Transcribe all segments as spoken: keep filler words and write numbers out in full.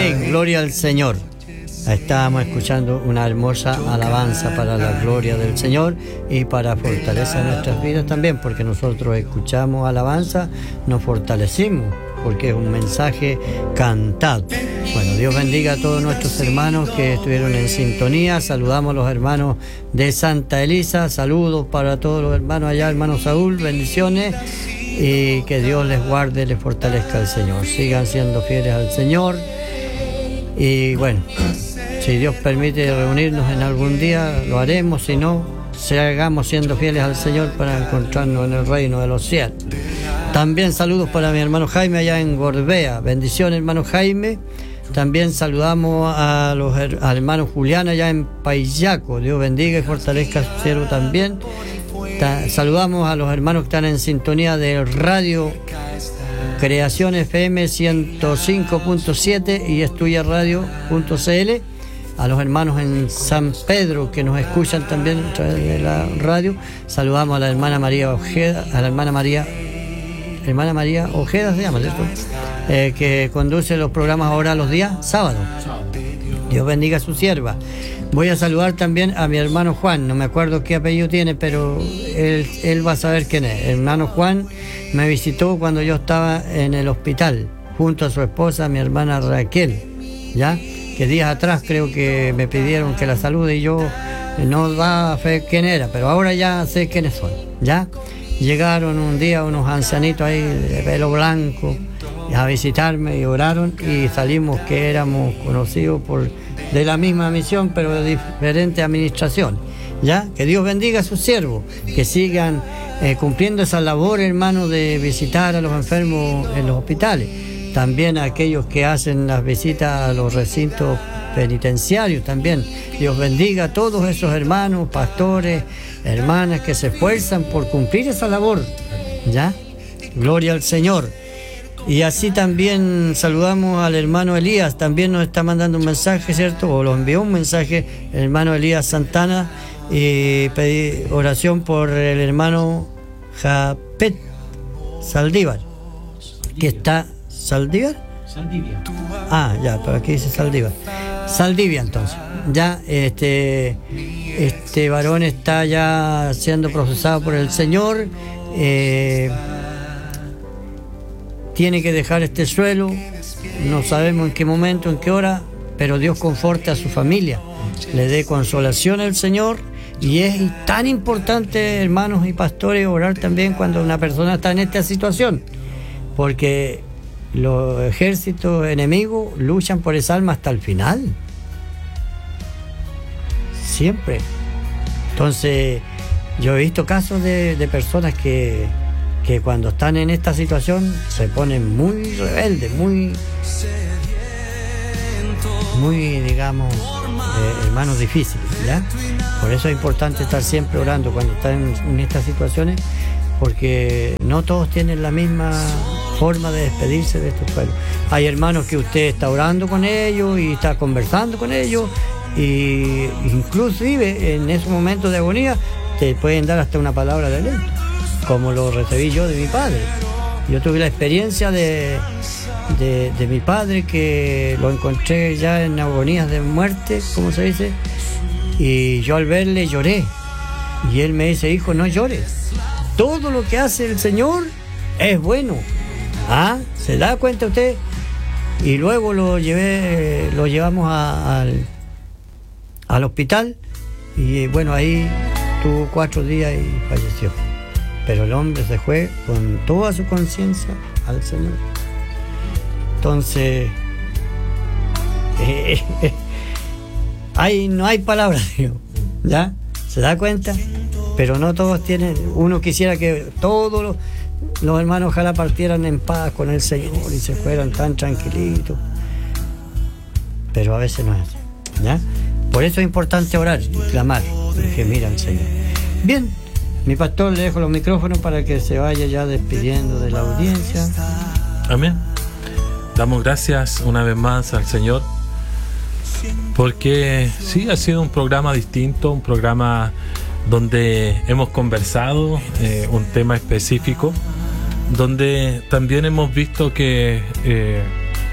Amén, gloria al Señor. Estábamos escuchando una hermosa alabanza para la gloria del Señor y para fortalecer nuestras vidas también, porque nosotros escuchamos alabanza, nos fortalecimos, porque es un mensaje cantado. Bueno, Dios bendiga a todos nuestros hermanos que estuvieron en sintonía. Saludamos a los hermanos de Santa Elisa, saludos para todos los hermanos allá, hermano Saúl, bendiciones, y que Dios les guarde, les fortalezca al Señor. Sigan siendo fieles al Señor y bueno, si Dios permite reunirnos en algún día, lo haremos. Si no, sigamos siendo fieles al Señor para encontrarnos en el reino de los cielos. También saludos para mi hermano Jaime allá en Gorbea. Bendiciones, hermano Jaime. También saludamos a los al hermano Julián allá en Paillaco. Dios bendiga y fortalezca a su siervo también. Ta- saludamos a los hermanos que están en sintonía de Radio Creación F M ciento cinco punto siete y estuya radio punto c l. A los hermanos en San Pedro que nos escuchan también a través de la radio. Saludamos a la hermana María Ojeda, a la hermana María, hermana María Ojeda se llama, ¿cierto? Eh, que conduce los programas ahora los días sábados. Dios bendiga a su sierva. Voy a saludar también a mi hermano Juan, no me acuerdo qué apellido tiene, pero él, él va a saber quién es. El hermano Juan me visitó cuando yo estaba en el hospital, junto a su esposa, mi hermana Raquel, ¿ya? Que días atrás creo que me pidieron que la salude y yo no daba fe quién era, pero ahora ya sé quiénes son, ¿ya? Llegaron un día unos ancianitos ahí de pelo blanco a visitarme y oraron y salimos que éramos conocidos por de la misma misión pero de diferente administración, ¿ya? Que Dios bendiga a sus siervos, que sigan eh, cumpliendo esa labor, hermano, de visitar a los enfermos en los hospitales. También a aquellos que hacen las visitas a los recintos penitenciarios también. Dios bendiga a todos esos hermanos, pastores, hermanas que se esfuerzan por cumplir esa labor, ¿ya? Gloria al Señor. Y así también saludamos al hermano Elías, también nos está mandando un mensaje, ¿cierto? O lo envió un mensaje el hermano Elías Santana, y pedí oración por el hermano Japet Saldívar, que está... ¿Saldívar? Saldivia. Ah, ya, pero aquí dice Saldívar. Saldivia, entonces. Ya, este, este varón está ya siendo procesado por el Señor. Eh, tiene que dejar este suelo. No sabemos en qué momento, en qué hora, pero Dios conforte a su familia. Le dé consolación al Señor. Y es tan importante, hermanos y pastores, orar también cuando una persona está en esta situación. Porque los ejércitos enemigos luchan por esa alma hasta el final. Siempre. Entonces, yo he visto casos de, de personas que, que cuando están en esta situación se ponen muy rebeldes, muy, muy, digamos, eh, hermanos difíciles, ¿ya? Por eso es importante estar siempre orando cuando están en, en estas situaciones, porque no todos tienen la misma forma de despedirse de estos pueblos. Hay hermanos que usted está orando con ellos y está conversando con ellos, y inclusive en esos momentos de agonía te pueden dar hasta una palabra de aliento, como lo recibí yo de mi padre. Yo tuve la experiencia de, de, de mi padre, que lo encontré ya en agonías de muerte, como se dice, y yo al verle lloré, y él me dice: hijo, no llores, todo lo que hace el Señor es bueno. ¿Ah? ¿Se da cuenta usted? Y luego lo llevé, lo llevamos a, al, al hospital, y bueno, ahí tuvo cuatro días y falleció. Pero el hombre se fue con toda su conciencia al Señor. Entonces, eh, eh, hay, no hay palabras, digo, ¿ya? ¿Se da cuenta? Pero no todos tienen. Uno quisiera que todos los, los hermanos ojalá partieran en paz con el Señor y se fueran tan tranquilitos. Pero a veces no es así, ¿ya? Por eso es importante orar y clamar y gemir al Señor. Bien, mi pastor, le dejo los micrófonos para que se vaya ya despidiendo de la audiencia. Amén. Damos gracias una vez más al Señor, porque sí, ha sido un programa distinto, un programa donde hemos conversado eh, un tema específico, donde también hemos visto que eh,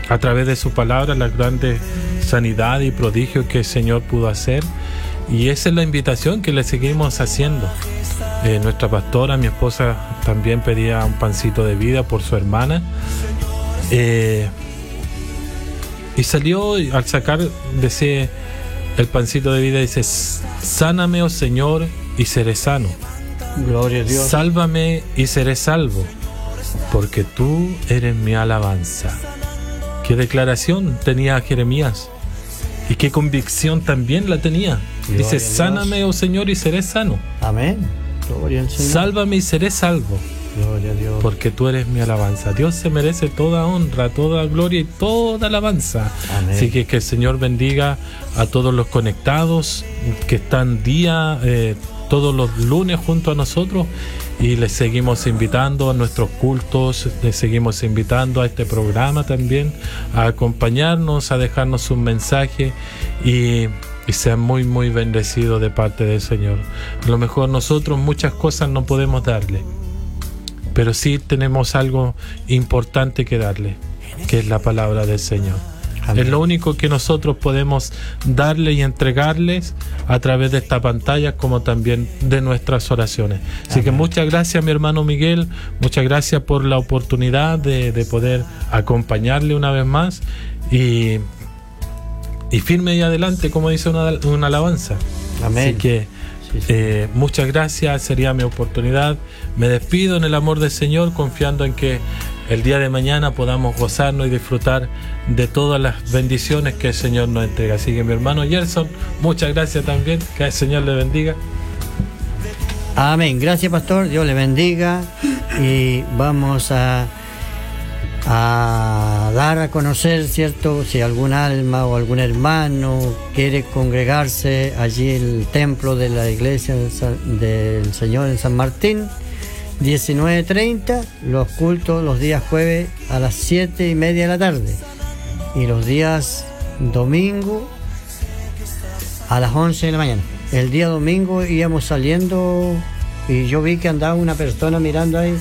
a través de su palabra las grandes sanidades y prodigios que el Señor pudo hacer. Y esa es la invitación que le seguimos haciendo. Eh, nuestra pastora, mi esposa, también pedía un pancito de vida por su hermana. Eh, y salió, al sacar, decía, el pancito de vida, dice: sáname, oh Señor, y seré sano. Gloria a Dios. Sálvame y seré salvo, porque tú eres mi alabanza. Qué declaración tenía Jeremías, y qué convicción también la tenía. Gloria. Dice: sáname, oh Señor, y seré sano. Amén. Gloria al Señor. Sálvame y seré salvo, gloria a Dios, porque tú eres mi alabanza. Dios se merece toda honra, toda gloria y toda alabanza. Amén. Así que que el Señor bendiga a todos los conectados que están día, eh, todos los lunes junto a nosotros, y les seguimos invitando a nuestros cultos, les seguimos invitando a este programa también, a acompañarnos, a dejarnos un mensaje y, y sean muy muy bendecidos de parte del Señor. A lo mejor nosotros muchas cosas no podemos darle, pero sí tenemos algo importante que darle, que es la palabra del Señor. Amén. Es lo único que nosotros podemos darle y entregarles a través de esta pantalla, como también de nuestras oraciones. Así Amén. Que muchas gracias, mi hermano Miguel, muchas gracias por la oportunidad de, de poder acompañarle una vez más, y, y firme y adelante, como dice una, una alabanza. Amén. Así que sí, sí. Eh, muchas gracias, sería mi oportunidad. Me despido en el amor del Señor, confiando en que el día de mañana podamos gozarnos y disfrutar de todas las bendiciones que el Señor nos entrega. Así que mi hermano Gerson, muchas gracias también, que el Señor le bendiga. Amén, gracias pastor, Dios le bendiga, y vamos a, a dar a conocer, ¿cierto? Si algún alma o algún hermano quiere congregarse allí en el templo de la iglesia del Señor en San Martín, diecinueve treinta, los cultos los días jueves a las siete y media de la tarde, y los días domingo a las once de la mañana. El día domingo íbamos saliendo y yo vi que andaba una persona mirando ahí.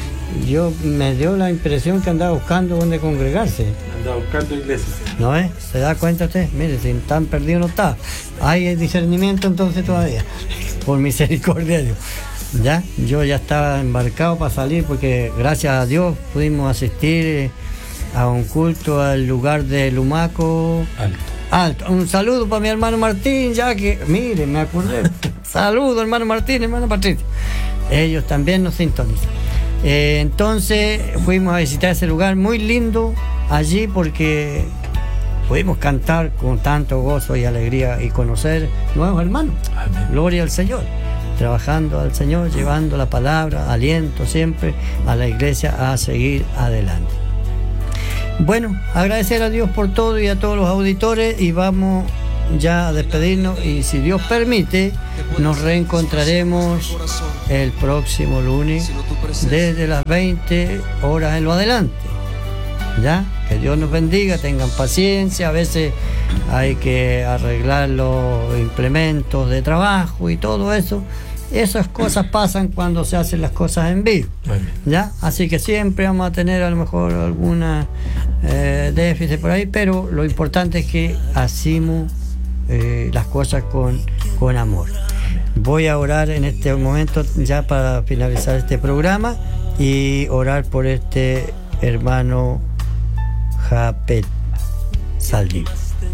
Yo me dio la impresión que andaba buscando dónde congregarse. Andaba buscando iglesia. ¿No es? ¿Se da cuenta usted? Mire, si tan perdido no está. Hay discernimiento entonces todavía, por misericordia de Dios. Ya, yo ya estaba embarcado para salir, porque gracias a Dios pudimos asistir a un culto al lugar de Lumaco Alto. Alto. Un saludo para mi hermano Martín, ya que, mire, me acordé. Saludo, hermano Martín, hermano Patricio. Ellos también nos sintonizan. Eh, entonces fuimos a visitar ese lugar muy lindo allí, porque pudimos cantar con tanto gozo y alegría y conocer nuevos hermanos. Amén. Gloria al Señor. Trabajando al Señor, llevando la palabra, aliento siempre a la iglesia a seguir adelante. Bueno, agradecer a Dios por todo y a todos los auditores, y vamos ya a despedirnos, y si Dios permite nos reencontraremos el próximo lunes desde las veinte horas en lo adelante. Ya, que Dios nos bendiga, tengan paciencia, a veces hay que arreglar los implementos de trabajo y todo eso. Esas cosas pasan cuando se hacen las cosas en vivo. ¿Ya? Así que siempre vamos a tener a lo mejor alguna eh, déficit por ahí, pero lo importante es que hacemos eh, las cosas con, con amor. Voy a orar en este momento ya para finalizar este programa, y orar por este hermano Japet Saldívar.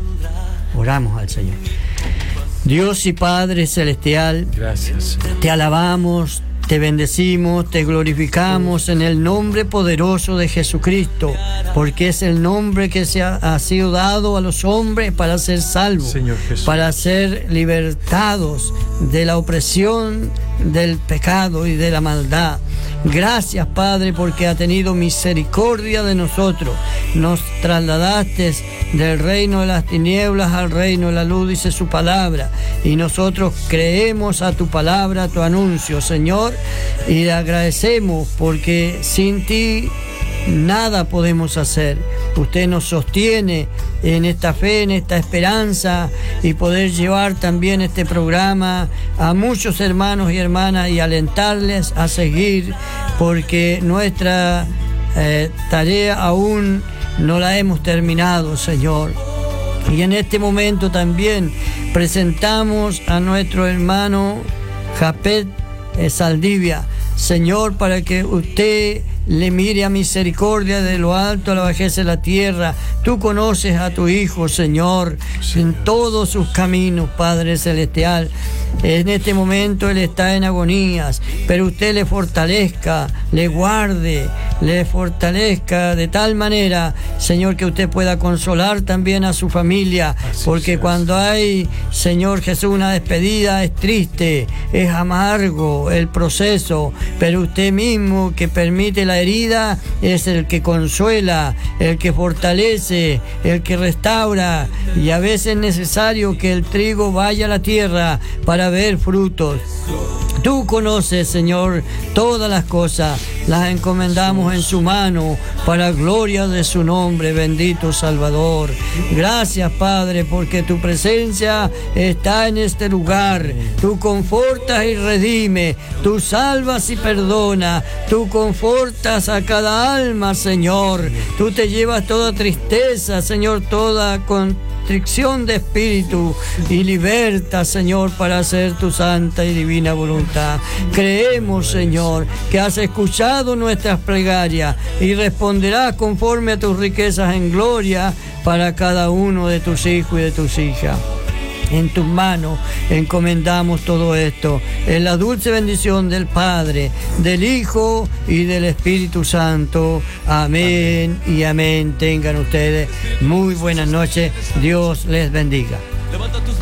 Oramos al Señor. Dios y Padre Celestial, gracias. Te alabamos, te bendecimos, te glorificamos en el nombre poderoso de Jesucristo, porque es el nombre que se ha, ha sido dado a los hombres para ser salvos, Señor Jesús, para ser libertados de la opresión del pecado y de la maldad. Gracias, Padre, porque ha tenido misericordia de nosotros. Nos trasladaste del reino de las tinieblas al reino de la luz, dice su palabra, y nosotros creemos a tu palabra, a tu anuncio, Señor, y le agradecemos, porque sin ti nada podemos hacer. Usted nos sostiene en esta fe, en esta esperanza, y poder llevar también este programa a muchos hermanos y hermanas y alentarles a seguir, porque nuestra eh, tarea aún no la hemos terminado, Señor. Y en este momento también presentamos a nuestro hermano Japet Saldivia, Señor, para que usted le mire a misericordia de lo alto a la bajeza de la tierra. Tú conoces a tu Hijo, Señor, sí, en todos sus caminos, Padre Celestial. En este momento Él está en agonías, pero usted le fortalezca, le guarde, le fortalezca de tal manera, Señor, que usted pueda consolar también a su familia. Así porque es. Cuando hay, Señor Jesús, una despedida es triste, es amargo el proceso, pero usted mismo que permite la herida es el que consuela, el que fortalece, el que restaura, y a veces es necesario que el trigo vaya a la tierra para ver frutos. Tú conoces, Señor, todas las cosas, las encomendamos en su mano para gloria de su nombre, bendito Salvador. Gracias, Padre, porque tu presencia está en este lugar. Tú confortas y redime, tú salvas y perdonas, tú confortas a cada alma, Señor. Tú te llevas toda tristeza, Señor, toda constricción de espíritu y libertas, Señor, para hacer tu santa y divina voluntad. Creemos, Señor, que has escuchado nuestras plegarias y responderás conforme a tus riquezas en gloria para cada uno de tus hijos y de tus hijas. En tus manos encomendamos todo esto, en la dulce bendición del Padre, del Hijo y del Espíritu Santo. Amén y amén. Tengan ustedes muy buenas noches. Dios les bendiga.